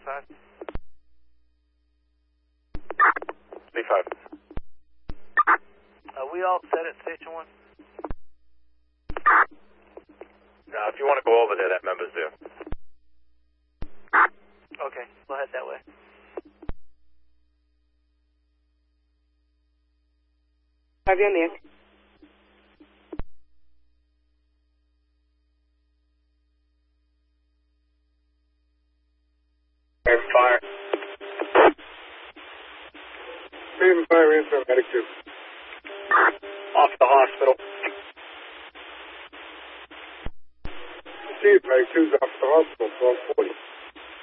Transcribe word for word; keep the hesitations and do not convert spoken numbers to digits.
five. B five. Are we all set at Station one? Now, if you want to go over there, that member's there. Okay, we'll head that way. Have you, Nick? There's fire. Maybe fire in from medic two. Off the hospital. See, medic two's off the hospital, twelve forty.